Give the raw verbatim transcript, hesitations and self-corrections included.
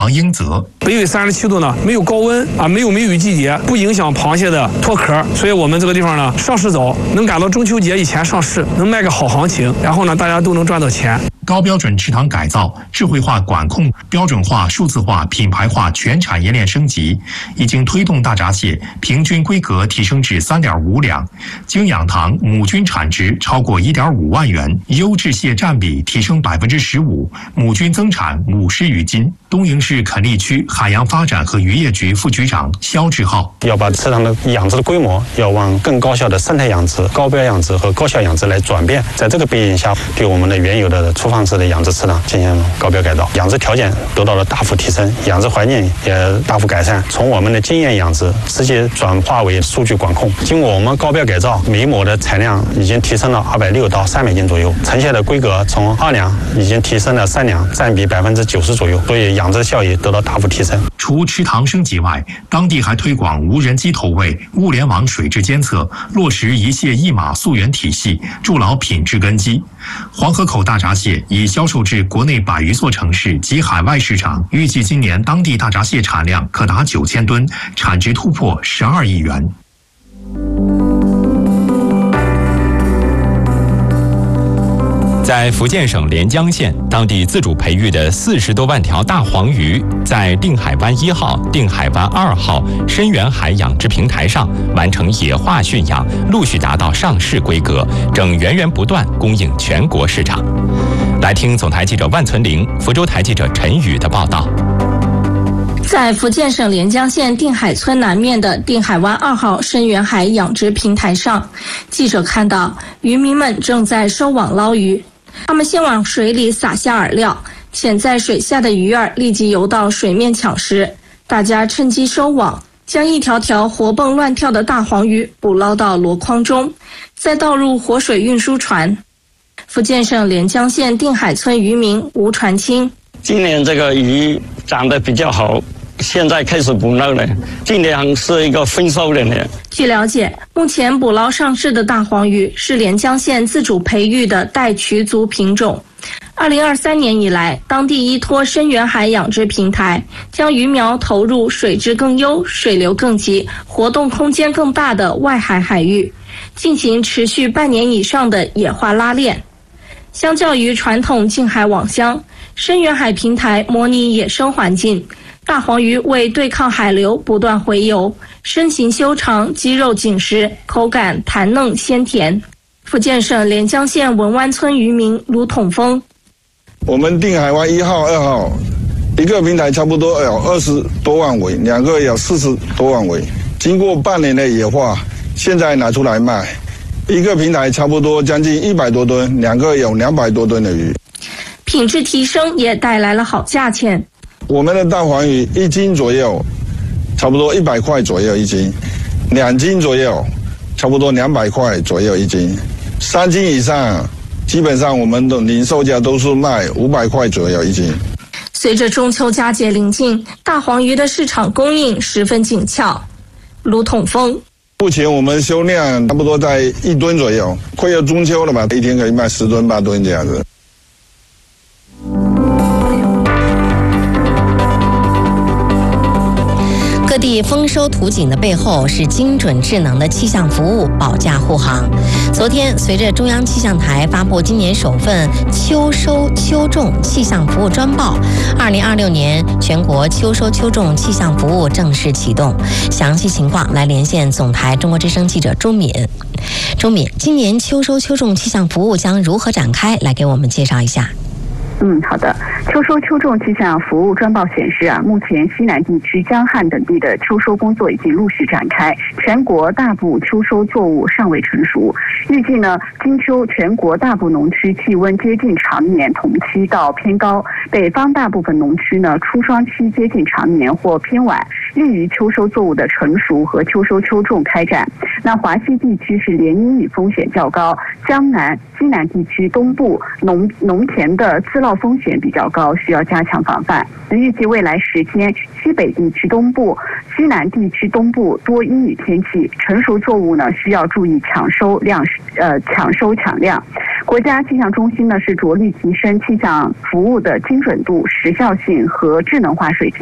王英泽， 北纬三十七度呢，没有高温啊，没有梅雨季节，不影响螃蟹的脱壳，所以我们这个地方呢，上市早，能赶到中秋节以前上市，能卖个好行情，然后呢，大家都能赚到钱。 高标准池塘改造、智慧化管控、标准化、数字化、品牌化全产业链升级，已经推动大闸蟹平均规格提升至 三点五两，经养塘母均产值超过 一点五万元，优质蟹占比提升 百分之十五， 母均增产五十余斤。东营市垦利区海洋发展和渔业局副局长肖志浩， 要把池塘的养殖的规模要往更高效的生态养殖、高标养殖和高效养殖来转变，在这个背景下，对我们的原有的粗放式的养殖池塘进行高标改造，养殖条件得到了大幅提升，养殖环境也大幅改善。从我们的经验养殖直接转化为数据管控，经过我们高标改造，每亩的产量已经提升了二百六到三百斤左右，成蟹的规格从二两已经提升了三两，占比百分之九十左右，所以养殖效益得到大幅提升。 除池塘升级外，当地还推广无人机投喂、物联网水质监测，落实一蟹一码溯源体系，筑牢品质根基。黄河口大闸蟹已销售至国内百余座城市及海外市场，预计今年当地大闸蟹产量可达九千吨，产值突破十二亿元。 在福建省连江县，当地自主培育的四十多万条大黄鱼，在定海湾一号、定海湾二号深远海养殖平台上完成野化驯养，陆续达到上市规格，正源源不断供应全国市场。来听总台记者万存玲、福州台记者陈宇的报道。 在福建省连江县定海村南面的定海湾二号深远海养殖平台上，记者看到渔民们正在收网捞鱼。他们先往水里撒下饵料，潜在水下的鱼儿立即游到水面抢食。大家趁机收网，将一条条活蹦乱跳的大黄鱼捕捞到箩筐中，再倒入活水运输船。福建省连江县定海村渔民吴传清， 今年这个鱼长得比较好，现在开始捕捞了，尽量是一个丰收的呢。 据了解，目前捕捞上市的大黄鱼是连江县自主培育的带渠族品种。二零二三年以来，当地依托深远海养殖平台，将鱼苗投入水质更优、水流更急、活动空间更大的外海海域，进行持续半年以上的野化拉练。相较于传统近海网箱，深远海平台模拟野生环境，大黄鱼为对抗海流不断回游，身形修长，肌肉紧实，口感弹嫩鲜甜。福建省连江县文湾村渔民卢统峰， 我们定海湾一号、二号一个平台差不多有二十多万尾，两个有四十多万尾，经过半年的野化，现在拿出来卖，一个平台差不多将近一百多吨，两个有两百多吨的鱼。 品质提升也带来了好价钱。 我们的大黄鱼一斤左右，差不多一百块左右一斤；两斤左右，差不多两百块左右一斤；三斤以上，基本上我们的零售价都是卖五百块左右一斤。 随着中秋佳节临近，大黄鱼的市场供应十分紧俏。卢统峰， 目前我们销量差不多在一吨左右，快要中秋了吧，一天可以卖十吨八吨这样子。 各地丰收图景的背后是精准智能的气象服务保驾护航。昨天，随着中央气象台发布今年首份秋收秋种气象服务专报，二零二六年全国秋收秋种气象服务正式启动。详细情况来连线总台中国之声记者周敏。周敏，今年秋收秋种气象服务将如何展开？来给我们介绍一下。 嗯，好的。秋收秋种气象服务专报显示啊，目前西南地区、江汉等地的秋收工作已经陆续展开，全国大部秋收作物尚未成熟。预计呢，今秋全国大部农区气温接近常年同期到偏高，北方大部分农区呢初霜期接近常年或偏晚，利于秋收作物的成熟和秋收秋种开展。那华西地区是连阴雨风险较高，江南、西南地区东部农农田的滋涝风险比较高，需要加强防范。预计未来十天，西北地区东部、西南地区东部多阴雨天气，成熟作物呢需要注意抢收量，呃抢收抢量。 国家气象中心呢是着力提升气象服务的精准度、时效性和智能化水平。